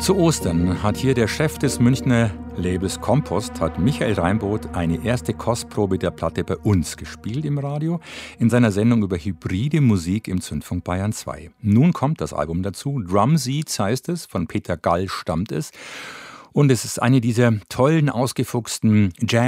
Zu Ostern hat hier der Chef des Münchner Labels Kompost, hat Michael Reinboth, eine erste Kostprobe der Platte bei uns gespielt im Radio, in seiner Sendung über hybride Musik im Zündfunk Bayern 2. Nun kommt das Album dazu, Drumseeds heißt es, von Peter Gall stammt es. Und es ist eine dieser tollen, ausgefuchsten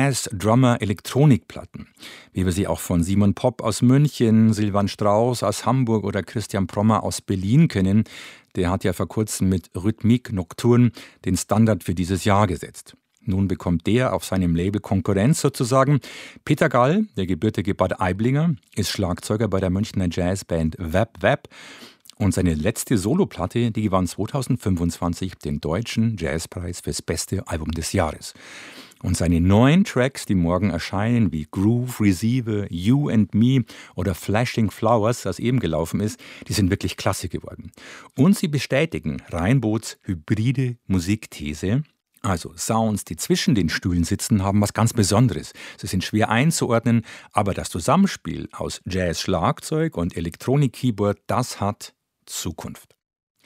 Jazz-Drummer-Elektronikplatten, wie wir sie auch von Simon Popp aus München, Silvan Strauss aus Hamburg oder Christian Prommer aus Berlin kennen. Der hat ja vor kurzem mit Rhythmique Nocturne den Standard für dieses Jahr gesetzt. Nun bekommt der auf seinem Label Konkurrenz sozusagen. Peter Gall, der gebürtige Bad Aiblinger, ist Schlagzeuger bei der Münchner Jazzband Wap Wap. Und seine letzte Soloplatte, die gewann 2025 den Deutschen Jazzpreis fürs beste Album des Jahres. Und seine neuen Tracks, die morgen erscheinen, wie Groove Receiver, You and Me oder Flashing Flowers, das eben gelaufen ist, die sind wirklich klasse geworden. Und sie bestätigen Reinboths hybride Musikthese. Also Sounds, die zwischen den Stühlen sitzen, haben was ganz Besonderes. Sie sind schwer einzuordnen, aber das Zusammenspiel aus Jazz-Schlagzeug und Elektronik-Keyboard, das hat Zukunft.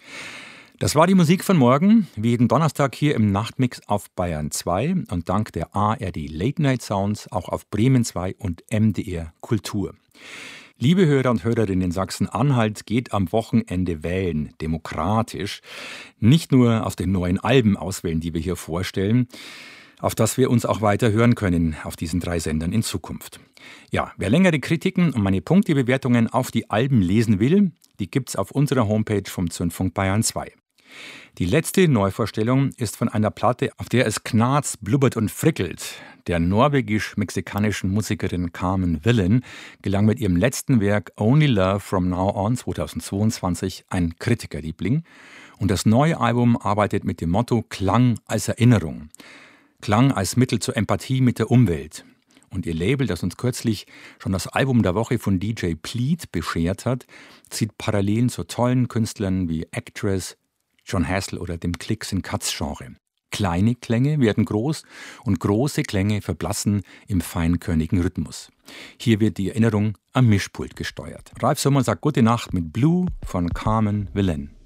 Das war die Musik von morgen, wie jeden Donnerstag hier im Nachtmix auf Bayern 2 und dank der ARD Late Night Sounds auch auf Bremen 2 und MDR Kultur. Liebe Hörer und Hörerinnen in Sachsen-Anhalt, geht am Wochenende wählen, demokratisch. Nicht nur aus den neuen Alben auswählen, die wir hier vorstellen, auf das wir uns auch weiter hören können auf diesen 3 Sendern in Zukunft. Ja, wer längere Kritiken und meine Punktebewertungen auf die Alben lesen will, die gibt's auf unserer Homepage vom Zündfunk Bayern 2. Die letzte Neuvorstellung ist von einer Platte, auf der es knarzt, blubbert und frickelt. Der norwegisch-mexikanischen Musikerin Carmen Willen gelang mit ihrem letzten Werk Only Love From Now On 2022 ein Kritikerliebling. Und das neue Album arbeitet mit dem Motto Klang als Erinnerung. Klang als Mittel zur Empathie mit der Umwelt. Und ihr Label, das uns kürzlich schon das Album der Woche von DJ Pleat beschert hat, zieht Parallelen zu tollen Künstlern wie Actress, John Hassel oder dem Clicks-and-Cuts-Genre. Kleine Klänge werden groß und große Klänge verblassen im feinkörnigen Rhythmus. Hier wird die Erinnerung am Mischpult gesteuert. Ralf Sommer sagt Gute Nacht mit Blue von Carmen Willen.